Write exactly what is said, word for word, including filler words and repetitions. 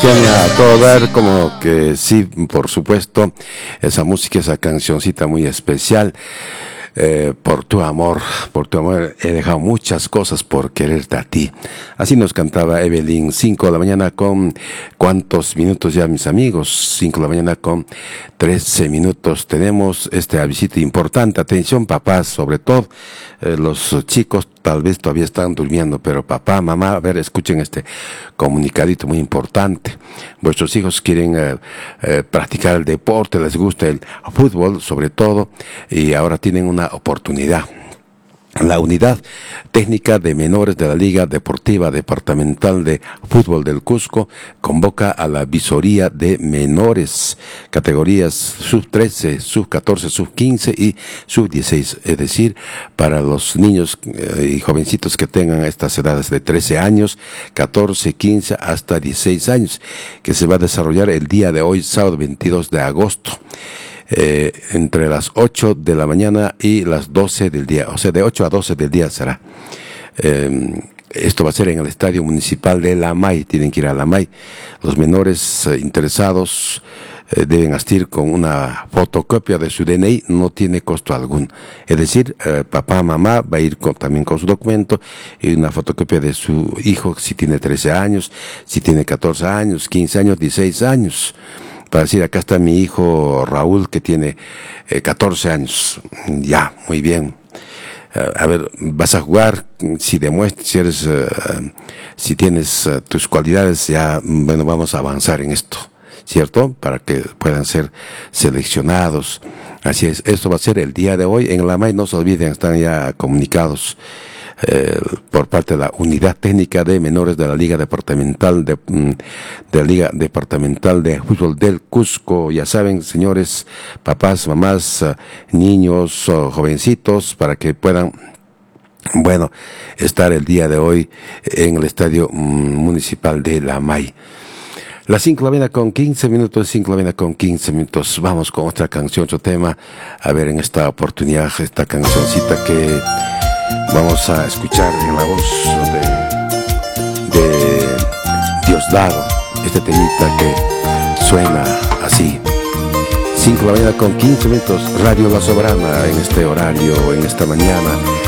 Cristiana a todo dar, como que sí, por supuesto, esa música, esa cancioncita muy especial. Eh, por tu amor, por tu amor he dejado muchas cosas por quererte a ti. Así nos cantaba Evelyn. Cinco de la mañana con cuántos minutos ya, mis amigos. Cinco de la mañana con trece minutos. Tenemos este visita importante. Atención, papás, sobre todo eh, los chicos tal vez todavía están durmiendo, pero papá, mamá, a ver, escuchen este comunicadito muy importante. Vuestros hijos quieren eh, eh, practicar el deporte, les gusta el fútbol sobre todo, y ahora tienen una oportunidad. La Unidad Técnica de Menores de la Liga Deportiva Departamental de Fútbol del Cusco convoca a la visoría de menores, categorías sub trece, sub catorce, sub quince y sub dieciséis, es decir, para los niños eh, y jovencitos que tengan estas edades de trece años, catorce, quince hasta dieciséis años, que se va a desarrollar el día de hoy, sábado veintidós de agosto. Eh, entre las ocho de la mañana y las doce del día, o sea, de ocho a doce del día será. Eh, esto va a ser en el Estadio Municipal de Lamay, tienen que ir a Lamay. Los menores eh, interesados eh, deben asistir con una fotocopia de su D N I, no tiene costo alguno. Es decir, eh, papá, mamá va a ir con, también con su documento y una fotocopia de su hijo, si tiene trece años, si tiene catorce años, quince años, dieciséis años. Para decir, acá está mi hijo Raúl, que tiene eh, catorce años. Ya, muy bien. Uh, a ver, vas a jugar, si demuestras, si eres, uh, si tienes uh, tus cualidades, ya, bueno, vamos a avanzar en esto, ¿cierto? Para que puedan ser seleccionados. Así es, esto va a ser el día de hoy. En la M A I, no se olviden, están ya comunicados Eh, por parte de la Unidad Técnica de Menores de la Liga Departamental de, de la Liga Departamental de Fútbol del Cusco. Ya saben, señores, papás, mamás, uh, niños, uh, jovencitos, para que puedan, bueno, estar el día de hoy en el Estadio um, Municipal de Lamay. Las cinco de la mañana con quince minutos, cinco de la mañana con quince minutos. Vamos con otra canción, otro tema. A ver, en esta oportunidad, esta cancioncita que vamos a escuchar en la voz de, de Diosdado, este temita que suena así. cinco de la mañana con quince minutos, Radio La Soberana en este horario, en esta mañana.